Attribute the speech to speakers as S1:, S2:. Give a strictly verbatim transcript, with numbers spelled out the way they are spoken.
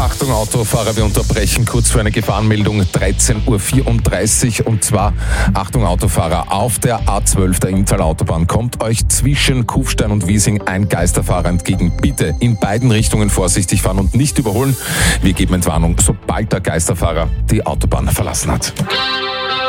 S1: Achtung Autofahrer, wir unterbrechen kurz für eine Gefahrenmeldung, dreizehn Uhr vierunddreißig und zwar, Achtung Autofahrer, auf der A zwölf der Inntal Autobahn kommt euch zwischen Kufstein und Wiesing ein Geisterfahrer entgegen. Bitte in beiden Richtungen vorsichtig fahren und nicht überholen. Wir geben Entwarnung, sobald der Geisterfahrer die Autobahn verlassen hat.